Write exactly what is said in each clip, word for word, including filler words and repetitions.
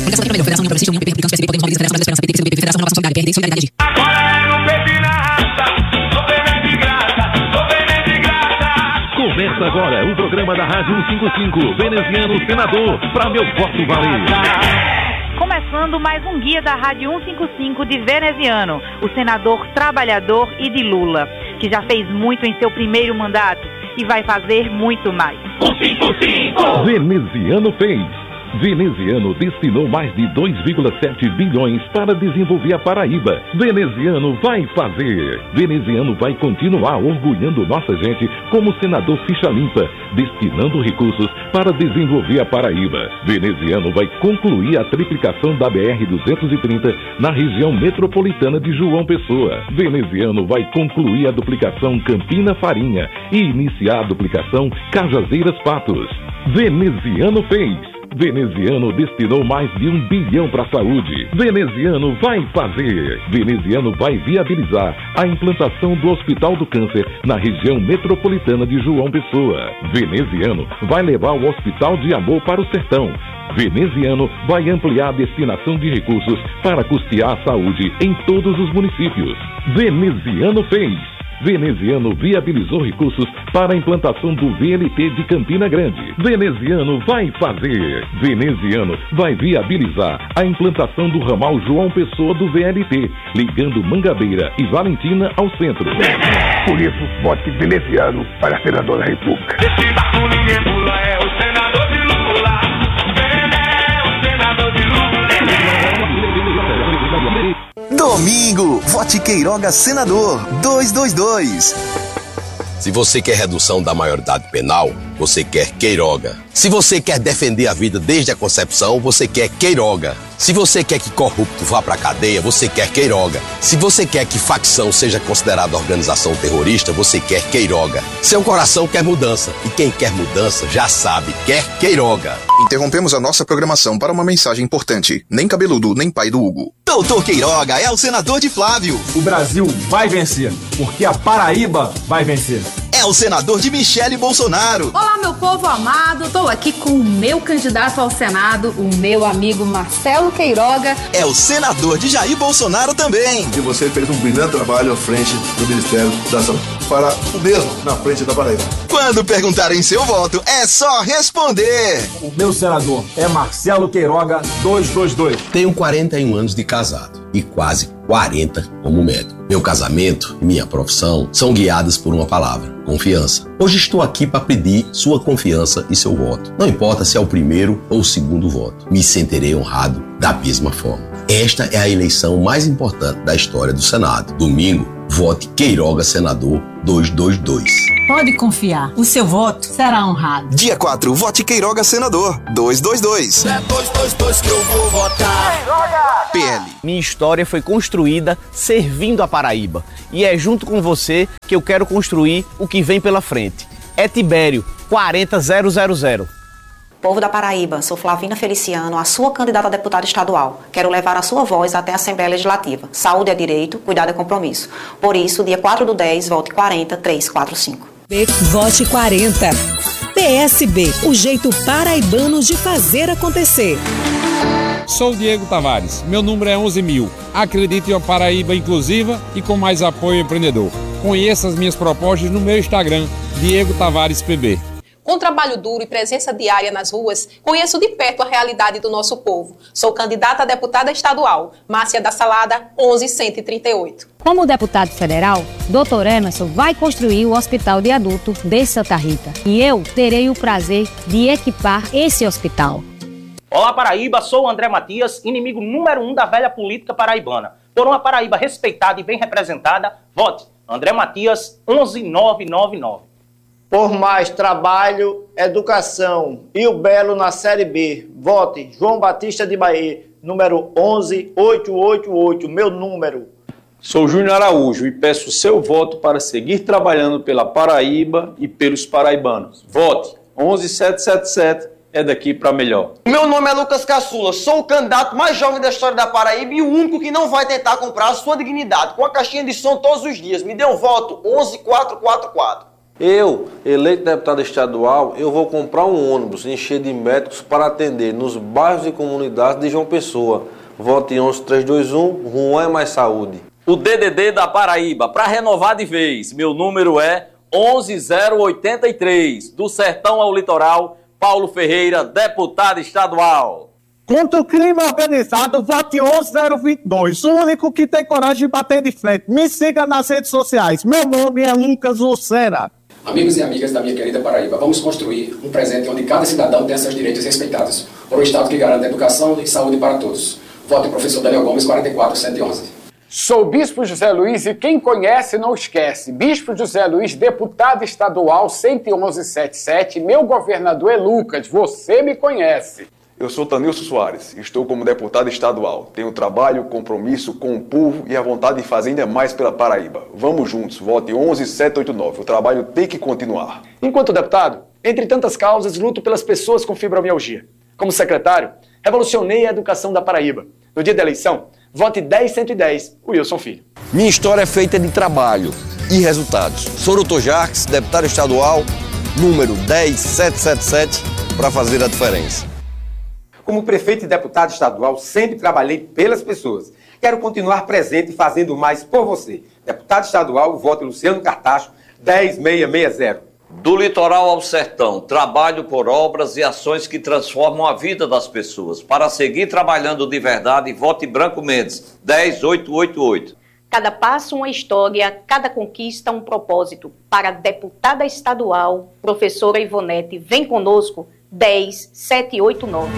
Começa agora o programa da Rádio cento e cinquenta e cinco, Veneziano Senador, para meu voto valer. Começando mais um guia da Rádio cento e cinquenta e cinco de Veneziano, o senador trabalhador e de Lula, que já fez muito em seu primeiro mandato e vai fazer muito mais. cento e cinquenta e cinco! Veneziano fez. Veneziano destinou mais de dois vírgula sete bilhões para desenvolver a Paraíba. Veneziano vai fazer. Veneziano vai continuar orgulhando nossa gente como senador ficha limpa, destinando recursos para desenvolver a Paraíba. Veneziano vai concluir a triplicação da B R duzentos e trinta na região metropolitana de João Pessoa. Veneziano vai concluir a duplicação Campina Farinha e iniciar a duplicação Cajazeiras Patos. Veneziano fez. Veneziano destinou mais de um bilhão para a saúde. Veneziano vai fazer. Veneziano vai viabilizar a implantação do Hospital do Câncer na região metropolitana de João Pessoa. Veneziano vai levar o Hospital de Amor para o Sertão. Veneziano vai ampliar a destinação de recursos para custear a saúde em todos os municípios. Veneziano fez. Veneziano viabilizou recursos para a implantação do V L T de Campina Grande. Veneziano vai fazer. Veneziano vai viabilizar a implantação do ramal João Pessoa do V L T, ligando Mangabeira e Valentina ao centro. Por isso, vote Veneziano para senador da República. Esse barco ninguém pula, é o senador de Lula. É o senador de Lula. Domingo, vote Queiroga Senador dois dois dois. Se você quer redução da maioridade penal, você quer Queiroga. Se você quer defender a vida desde a concepção, você quer Queiroga. Se você quer que corrupto vá pra cadeia, você quer Queiroga. Se você quer que facção seja considerada organização terrorista, você quer Queiroga. Seu coração quer mudança, e quem quer mudança já sabe, quer Queiroga. Interrompemos a nossa programação para uma mensagem importante. Nem cabeludo, nem pai do Hugo. Doutor Queiroga é o senador de Flávio. O Brasil vai vencer, porque a Paraíba vai vencer. É o senador de Michele Bolsonaro. Olá, meu povo amado. Estou aqui com o meu candidato ao Senado, o meu amigo Marcelo Queiroga. É o senador de Jair Bolsonaro também. E você fez um brilhante trabalho à frente do Ministério da Saúde. Fará o mesmo na frente da Paraíba. Quando perguntarem seu voto, é só responder. O meu senador é Marcelo Queiroga dois dois dois. Tenho quarenta e um anos de casado e quase quarenta como médico. Meu casamento e minha profissão são guiadas por uma palavra: confiança. Hoje estou aqui para pedir sua confiança e seu voto. Não importa se é o primeiro ou o segundo voto. Me sentirei honrado da mesma forma. Esta é a eleição mais importante da história do Senado. Domingo, vote Queiroga Senador dois dois dois. Pode confiar, o seu voto será honrado. Dia quatro, vote Queiroga Senador dois dois dois. É dois dois dois que eu vou votar. P L. Minha história foi construída servindo a Paraíba. E é junto com você que eu quero construir o que vem pela frente. É Tibério, quarenta mil. Povo da Paraíba, sou Flavina Feliciano, a sua candidata a deputada estadual. Quero levar a sua voz até a Assembleia Legislativa. Saúde é direito, cuidado é compromisso. Por isso, dia quatro do dez, vote quarenta, trezentos e quarenta e cinco. Vote quarenta. P S B, o jeito paraibano de fazer acontecer. Sou Diego Tavares, meu número é onze mil. Acredite em uma Paraíba inclusiva e com mais apoio empreendedor. Conheça as minhas propostas no meu Instagram, Diego Tavares P B. Com trabalho duro e presença diária nas ruas, conheço de perto a realidade do nosso povo. Sou candidata a deputada estadual, Márcia da Salada, onze cento e trinta e oito. Como deputado federal, doutor Emerson vai construir o Hospital de Adulto de Santa Rita. E eu terei o prazer de equipar esse hospital. Olá, Paraíba, sou o André Matias, inimigo número um da velha política paraibana. Por uma Paraíba respeitada e bem representada, vote André Matias, onze mil novecentos e noventa e nove. Por mais trabalho, educação e o Belo na Série B, vote João Batista de Bahia, número onze mil oitocentos e oitenta e oito, meu número. Sou Júnior Araújo e peço seu voto para seguir trabalhando pela Paraíba e pelos paraibanos. Vote onze mil setecentos e setenta e sete, é daqui para melhor. Meu nome é Lucas Caçula, sou o candidato mais jovem da história da Paraíba e o único que não vai tentar comprar a sua dignidade com a caixinha de som todos os dias. Me dê um voto, onze mil quatrocentos e quarenta e quatro. Eu, eleito deputado estadual, eu vou comprar um ônibus encher de médicos para atender nos bairros e comunidades de João Pessoa. Vote onze três dois um, Juan é mais saúde. O D D D da Paraíba, para renovar de vez, meu número é onze zero oitenta e três, do Sertão ao Litoral, Paulo Ferreira, deputado estadual. Contra o crime organizado, vote onze zero vinte e dois, o único que tem coragem de bater de frente. Me siga nas redes sociais, meu nome é Lucas Lucena. Amigos e amigas da minha querida Paraíba, vamos construir um presente onde cada cidadão tenha seus direitos respeitados, por um Estado que garanta educação e saúde para todos. Vote professor Daniel Gomes, quarenta e quatro cento e onze. Sou o Bispo José Luiz e quem conhece não esquece. Bispo José Luiz, deputado estadual cento e onze setenta e sete, meu governador é Lucas, você me conhece. Eu sou Tanilson Soares, estou como deputado estadual. Tenho trabalho, compromisso com o povo e a vontade de fazer ainda mais pela Paraíba. Vamos juntos, vote onze sete oito nove. O trabalho tem que continuar. Enquanto deputado, entre tantas causas, luto pelas pessoas com fibromialgia. Como secretário, revolucionei a educação da Paraíba. No dia da eleição, vote dez cento e dez, o Wilson Filho. Minha história é feita de trabalho e resultados. Sou doutor Jarques, deputado estadual, número dez sete sete sete, para fazer a diferença. Como prefeito e deputado estadual, sempre trabalhei pelas pessoas. Quero continuar presente e fazendo mais por você. Deputado estadual, voto Luciano Cartacho, dez seis seis zero. Do litoral ao sertão, trabalho por obras e ações que transformam a vida das pessoas. Para seguir trabalhando de verdade, vote Branco Mendes, dez oito oito oito. Cada passo uma história, cada conquista um propósito. Para a deputada estadual, professora Ivonete, vem conosco, dez sete oito nove.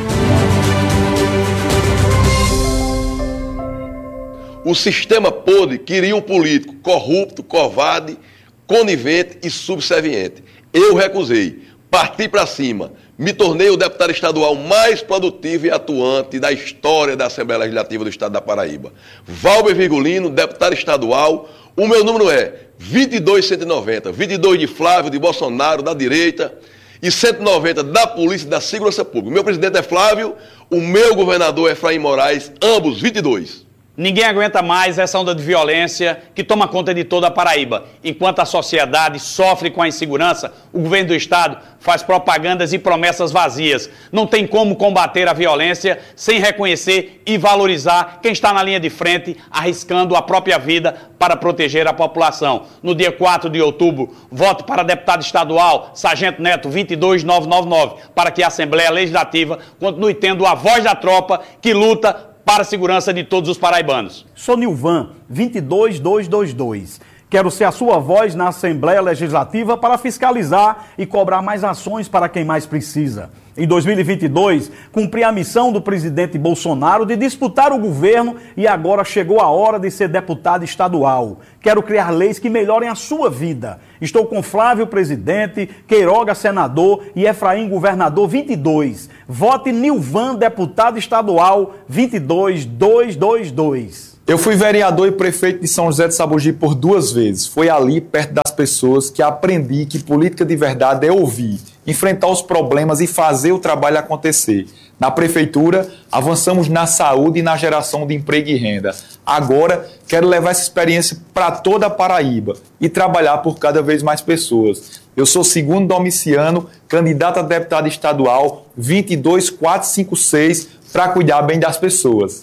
O sistema podre queria um político corrupto, covarde, conivente e subserviente. Eu recusei, parti para cima, me tornei o deputado estadual mais produtivo e atuante da história da Assembleia Legislativa do Estado da Paraíba. Valber Virgulino, deputado estadual, o meu número é vinte e dois cento e noventa, vinte e dois de Flávio, de Bolsonaro, da direita, e cento e noventa da Polícia e da Segurança Pública. O meu presidente é Flávio, o meu governador é Efraim Moraes, ambos vinte e dois. Ninguém aguenta mais essa onda de violência que toma conta de toda a Paraíba. Enquanto a sociedade sofre com a insegurança, o governo do estado faz propagandas e promessas vazias. Não tem como combater a violência sem reconhecer e valorizar quem está na linha de frente, arriscando a própria vida para proteger a população. No dia quatro de outubro, vote para deputado estadual, Sargento Neto, vinte e dois mil novecentos e noventa e nove, para que a Assembleia Legislativa continue tendo a voz da tropa que luta para a segurança de todos os paraibanos. Sou Nilvan, vinte e dois mil duzentos e vinte e dois. Quero ser a sua voz na Assembleia Legislativa para fiscalizar e cobrar mais ações para quem mais precisa. Em dois mil e vinte e dois, cumpri a missão do presidente Bolsonaro de disputar o governo e agora chegou a hora de ser deputado estadual. Quero criar leis que melhorem a sua vida. Estou com Flávio, presidente, Queiroga, senador e Efraim, governador, vinte e dois. Vote Nilvan, deputado estadual, vinte e dois mil duzentos e vinte e dois. Eu fui vereador e prefeito de São José de Sabugi por duas vezes. Foi ali, perto das pessoas, que aprendi que política de verdade é ouvir, enfrentar os problemas e fazer o trabalho acontecer. Na prefeitura, avançamos na saúde e na geração de emprego e renda. Agora, quero levar essa experiência para toda a Paraíba e trabalhar por cada vez mais pessoas. Eu sou segundo Domiciano, candidato a deputado estadual vinte e dois mil quatrocentos e cinquenta e seis, para cuidar bem das pessoas.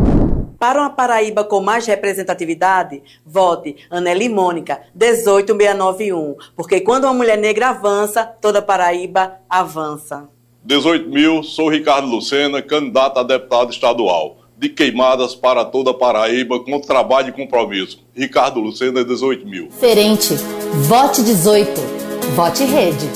Para uma Paraíba com mais representatividade, vote Aneli Mônica, dezoito mil seiscentos e noventa e um, porque quando uma mulher negra avança, toda Paraíba avança. dezoito mil, sou Ricardo Lucena, candidato a deputado estadual. De Queimadas para toda Paraíba, com trabalho e compromisso. Ricardo Lucena, dezoito mil. Diferente, vote dezoito, vote Rede.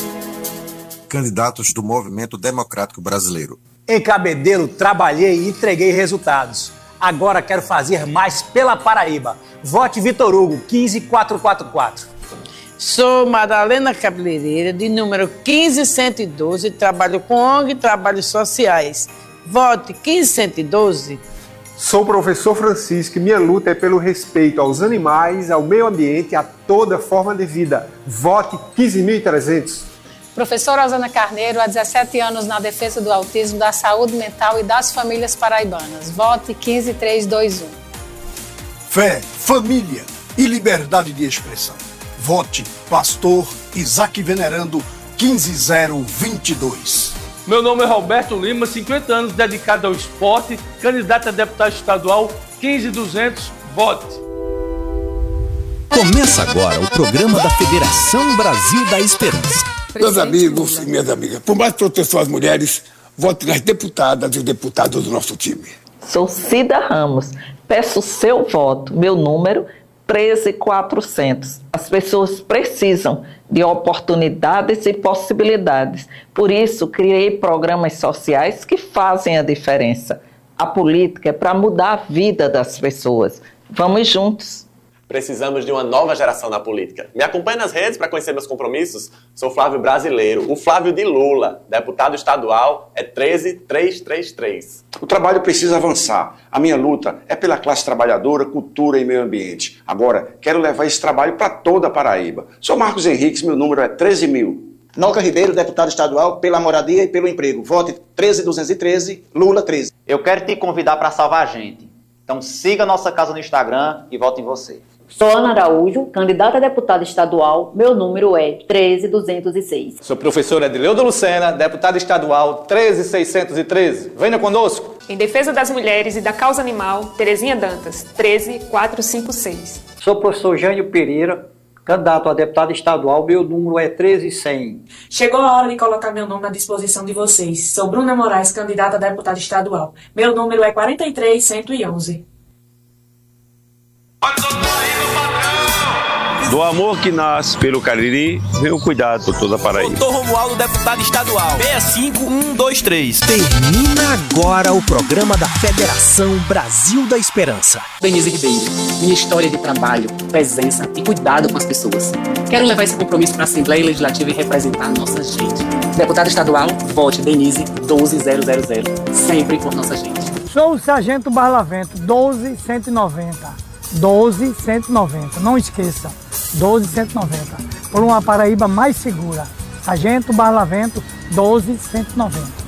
Candidatos do Movimento Democrático Brasileiro. Em Cabedelo, trabalhei e entreguei resultados. Agora quero fazer mais pela Paraíba. Vote Vitor Hugo, quinze mil quatrocentos e quarenta e quatro. Sou Madalena Cabeleireira, de número quinze cento e doze, trabalho com O N G e trabalhos sociais. Vote quinze cento e doze. Sou o professor Francisco e minha luta é pelo respeito aos animais, ao meio ambiente e a toda forma de vida. Vote quinze mil e trezentos. Professora Osana Carneiro, há dezessete anos na defesa do autismo, da saúde mental e das famílias paraibanas. Vote quinze mil trezentos e vinte e um. Fé, família e liberdade de expressão. Vote Pastor Isaac Venerando quinze zero vinte e dois. Meu nome é Roberto Lima, cinquenta anos dedicado ao esporte, candidato a deputado estadual quinze duzentos, vote. Começa agora o programa da Federação Brasil da Esperança. Meus amigos e minhas amigas, por mais proteção às mulheres, vote nas deputadas e os deputados do nosso time. Sou Cida Ramos, peço seu voto, meu número treze mil e quatrocentos. As pessoas precisam de oportunidades e possibilidades. Por isso, criei programas sociais que fazem a diferença. A política é para mudar a vida das pessoas. Vamos juntos. Precisamos de uma nova geração na política. Me acompanhe nas redes para conhecer meus compromissos. Sou Flávio Brasileiro, o Flávio de Lula. Deputado estadual é treze mil trezentos e trinta e três. O trabalho precisa avançar. A minha luta é pela classe trabalhadora, cultura e meio ambiente. Agora, quero levar esse trabalho para toda a Paraíba. Sou Marcos Henriques, meu número é treze mil. Noca Ribeiro, deputado estadual pela moradia e pelo emprego. Vote treze mil duzentos e treze, Lula treze. Eu quero te convidar para salvar a gente. Então siga a nossa casa no Instagram e vote em você. Sou Ana Araújo, candidata a deputada estadual, meu número é treze mil duzentos e seis. Sou professor Edileudo Lucena, deputado estadual treze mil seiscentos e treze. Venha conosco. Em defesa das mulheres e da causa animal, Terezinha Dantas, treze mil quatrocentos e cinquenta e seis. Sou professor Jânio Pereira, candidato a deputado estadual, meu número é treze mil e cem. Chegou a hora de colocar meu nome à disposição de vocês. Sou Bruna Moraes, candidata a deputada estadual. Meu número é quarenta e três mil cento e onze. Do amor que nasce pelo Cariri, vem o cuidado por toda a Paraíba. Doutor Romualdo, deputado estadual, seis cinco um dois três. Termina agora o programa da Federação Brasil da Esperança. Denise Ribeiro, minha história de trabalho, presença e cuidado com as pessoas. Quero levar esse compromisso para a Assembleia Legislativa e representar a nossa gente. Deputado estadual, vote Denise doze mil, sempre por nossa gente. Sou o Sargento Barlavento, doze mil cento e noventa. doze mil cento e noventa, não esqueça, doze mil cento e noventa, por uma Paraíba mais segura. Sargento Barlavento, doze mil cento e noventa.